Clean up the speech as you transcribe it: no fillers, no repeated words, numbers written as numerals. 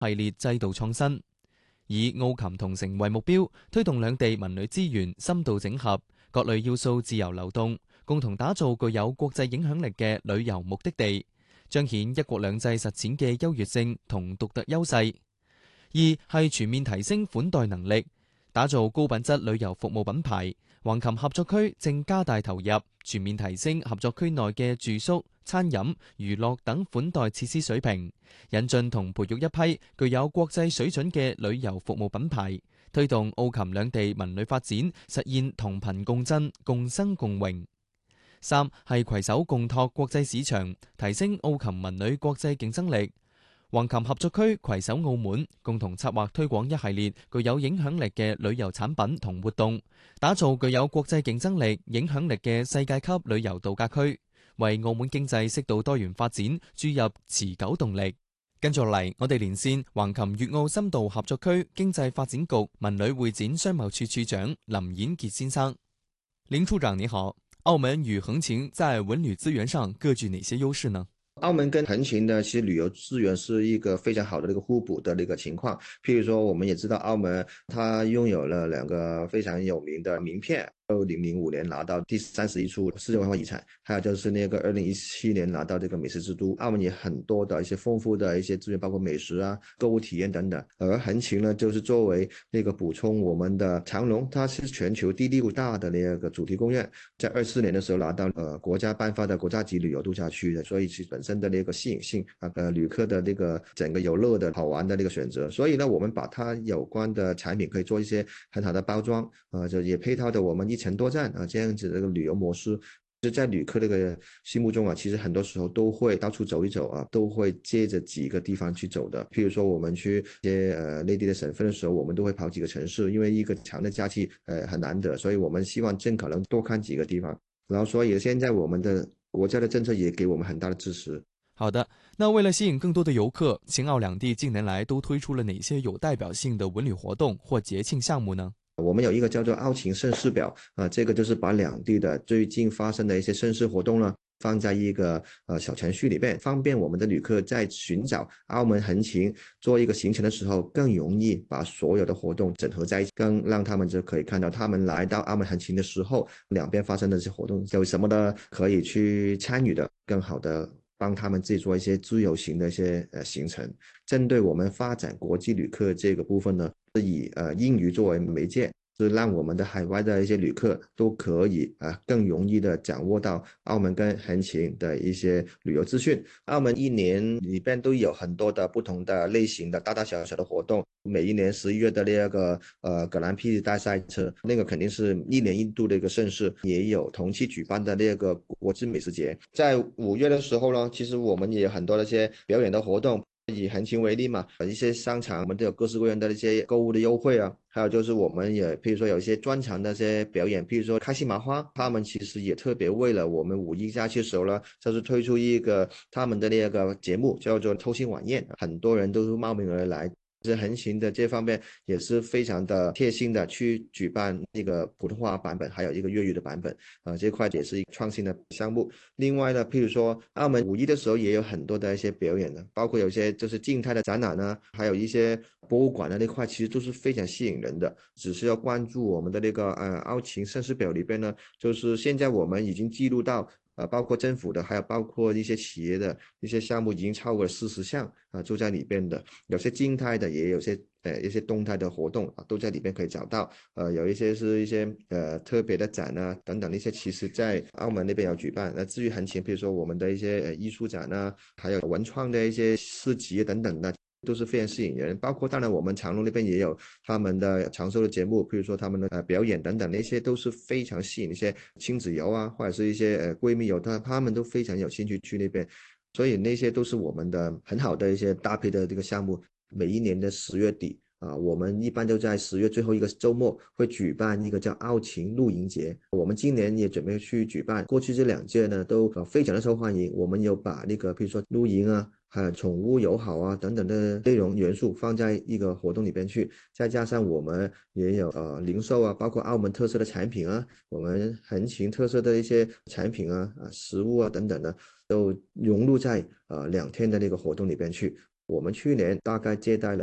系列制度創新，以澳琴同城為目標，推動兩地文旅資源深度整合，各類要素自由流動，共同打造具有國際影響力嘅旅遊目的地，彰顯一國兩制實踐嘅優越性同獨特優勢。二係全面提升款待能力，打造高品質旅遊服務品牌。橫琴合作區正加大投入，全面提升合作區內嘅住宿、餐飲、娛樂等款待設施水平，引進同培育一批具有國際水準嘅旅遊服務品牌，推動澳琴兩地文旅發展實現同頻共振、共生共榮。三係攜手共拓國際市場，提升澳琴文旅國際競爭力。橫琴合作區攜手澳門，共同策劃推廣一系列具有影響力嘅旅遊產品同活動，打造具有國際競爭力、影響力嘅世界級旅遊度假區，為澳門經濟適度多元發展注入持久動力。跟住落嚟，我哋連線橫琴粵澳深度合作區經濟發展局文旅會展商貿處處長林演傑先生。林處長你好，澳門與橫琴在文旅資源上各具哪些優勢呢？ 澳門跟橫琴呢，其實旅遊資源是一個非常好的那個互補的那個情況。譬如說，我們也知道澳門它擁有了兩個非常有名的名片，2005年拿到第31處世界文化遺產，還有就是那個2017年拿到這個美食之都。澳門也很多的一些豐富的一些資源，包括美食啊、購物體驗等等。而橫琴呢，就是作為那個補充我們的長隆，它是全球第6大的那個主題公園，在24年的時候拿到國家頒發的國家級旅遊度假區的，所以其本身的那個吸引性旅客的那個整個遊樂的好玩的那個選擇。所以呢，我們把它有關的產品可以做一些很好的包裝，就也配套的我們一程多站這樣子的一個旅遊模式。在旅客那個心目中其實很多時候都會到處走一走都會借着幾個地方去走的。譬如說我們去一些內地的省份的時候，我們都會跑幾個城市，因為一個長的假期很難得，所以我們希望盡可能多看幾個地方。然後所以現在我們的國家的政策也給我們很大的支持。 好的，那為了吸引更多的遊客，秦澳兩地近年來都推出了哪些有代表性的文旅活動或節慶項目呢？ 我們有一個叫做澳琴盛事表這個就是把兩地的最近發生的一些盛事活動呢，放在一個小程序裏面，方便我們的旅客在尋找澳門橫琴做一個行程的時候，更容易把所有的活動整合在一起，更讓他們就可以看到他們來到澳門橫琴的時候，兩邊發生的這些活動有什麼的可以去參與的，更好的幫他們自己做一些自由行的一些行程。針對我們發展國際旅客這個部分呢，是以英語作為媒介，是讓我們的海外的一些旅客都可以更容易的掌握到澳門跟橫琴的一些旅遊資訊。澳門一年裏邊都有很多的不同的類型的大大小小的活動，每一年11月的那個格蘭披大賽車，那個肯定是一年一度的一個盛事，也有同期舉辦的那個國際美食節。在5月的時候呢，其實我們也有很多的一些表演的活動。以橫琴為例嘛，一些商場我們都有各式各樣的一些購物的優惠還有就是我們也譬如說有一些專場的一些表演，譬如說開心麻花，他們其實也特別為了我們5一假期的時候呢，就是推出一個他們的那個節目叫做偷心晚宴，很多人都是慕名而來。是橫琴的這方面也是非常的貼心的去舉辦一個普通話版本，還有一個粵語的版本這塊也是一個創新的項目。另外呢，譬如說澳門5一的時候也有很多的一些表演呢，包括有些就是靜態的展覽呢，還有一些博物館的那塊其實都是非常吸引人的。只是要關注我們的那個澳琴盛事表裏邊呢，就是現在我們已經記錄到包括政府的，還有包括一些企業的一些項目已經超過40項就在裏邊的，有些靜態的，也有些一些動態的活動都在裏邊可以找到。有一些是一些特別的展等等，那些其實在澳門那邊有舉辦。那至於橫琴，比如說我們的一些藝術展還有文創的一些市集等等的，都是非常吸引人。包括當然我們長隆那邊也有他們的長壽的節目，譬如說他們的表演等等，那些都是非常吸引一些親子遊或者是一些閨蜜遊，他們都非常有興趣去那邊。所以那些都是我們的很好的一些搭配的這個項目。每一年的10月底我們一般都在10月最後一個週末會舉辦一個叫澳琴露營節，我們今年也準備去舉辦。過去這2屆呢都非常的受歡迎，我們有把那個譬如說露營還有寵物友好等等的內容元素放在一個活動裏邊去，再加上我們也有零售包括澳門特色的產品我們橫琴特色的一些產品食物等等的都融入在2天的那個活動裏邊去。 我們去年大概接待了